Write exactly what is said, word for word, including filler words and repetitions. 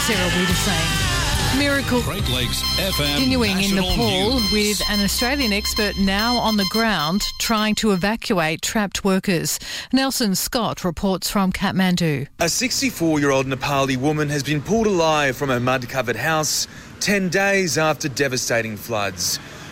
Sarah Wiedersame. Miracle Great Lakes F M continuing in National Nepal News. with an Australian expert now on the ground trying to evacuate trapped workers. Nelson Scott reports from Kathmandu. A sixty-four-year-old Nepali woman has been pulled alive from her mud-covered house ten days after devastating floods.